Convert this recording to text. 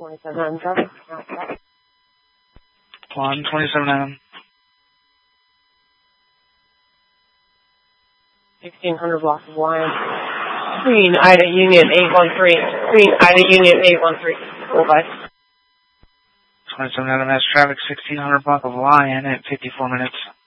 27 Adam traffic. 127 Adam. 1600 blocks of Lion. Green Ida Union 813. Green Ida Union 813. Full advice. 27 Adam has traffic 1600 block of Lion at 54 minutes.